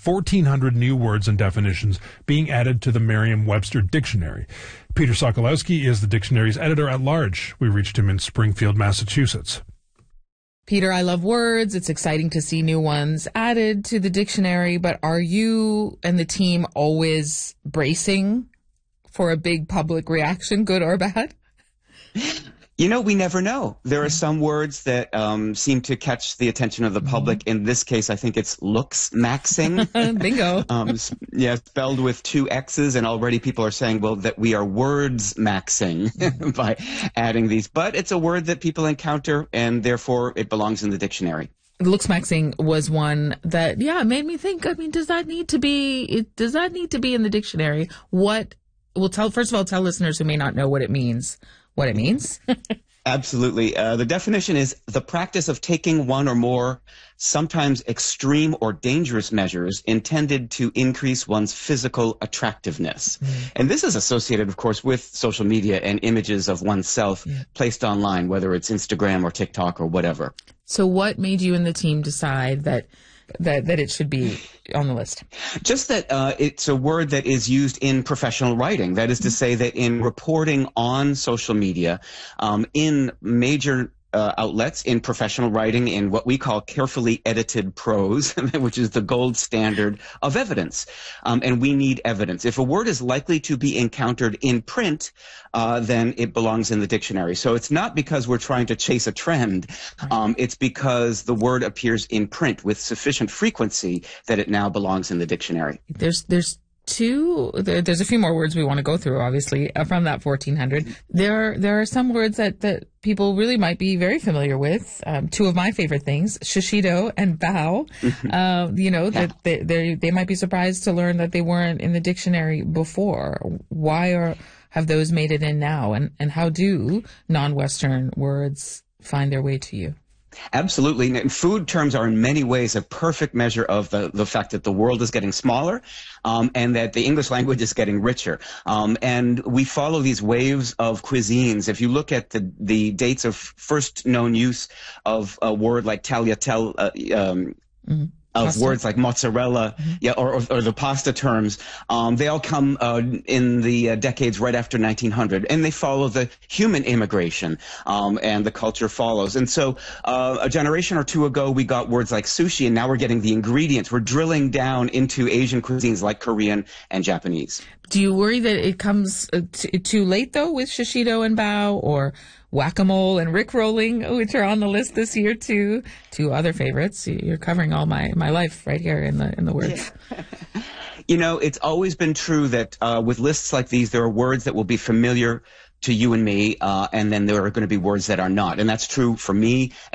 1,400 new words and definitions being added to the Merriam-Webster dictionary. Peter Sokolowski is the dictionary's editor-at-large. We reached him in Springfield, Massachusetts. Peter, I love words. It's exciting to see new ones added to the dictionary, but are you and the team always bracing for a big public reaction, good or bad? You know, we never know. There are some words that seem to catch the attention of the public. In this case, I think it's looks-maxing. Bingo. Spelled with 2 X's, and already people are saying, well, that we are words-maxing by adding these. But it's a word that people encounter, and therefore it belongs in the dictionary. Looks-maxing was one that, made me think, I mean, does that need to be in the dictionary? First of all, tell listeners who may not know what it means. Absolutely. The definition is the practice of taking one or more, sometimes extreme or dangerous measures intended to increase one's physical attractiveness. And this is associated, of course, with social media and images of oneself placed online, whether it's Instagram or TikTok or whatever. So what made you and the team decide that it should be on the list? Just that it's a word that is used in professional writing. That is to say that in reporting on social media, in major outlets, in professional writing, in what we call carefully edited prose, which is the gold standard of evidence. And we need evidence. If a word is likely to be encountered in print, then it belongs in the dictionary. So it's not because we're trying to chase a trend. It's because the word appears in print with sufficient frequency that it now belongs in the dictionary. There's a few more words we want to go through, obviously, from that 1,400. There are some words that people really might be very familiar with. 2 of my favorite things, shishito and bao. That they might be surprised to learn that they weren't in the dictionary before. Why have those made it in now? And how do non-Western words find their way to you? Absolutely. And food terms are in many ways a perfect measure of the fact that the world is getting smaller and that the English language is getting richer. And we follow these waves of cuisines. If you look at the dates of first known use of a word like tagliatelle, of pasta. Words like mozzarella, or the pasta terms, they all come in the decades right after 1900, and they follow the human immigration, and the culture follows. And so a generation or 2 ago, we got words like sushi, and now we're getting the ingredients. We're drilling down into Asian cuisines like Korean and Japanese. Do you worry that it comes too late, though, with shishito and bao, or whack-a-mole and rickrolling, which are on the list this year, too? 2 other favorites. You're covering all my life right here in the words. Yeah. You know, it's always been true that with lists like these, there are words that will be familiar to you and me, and then there are going to be words that are not. And that's true for me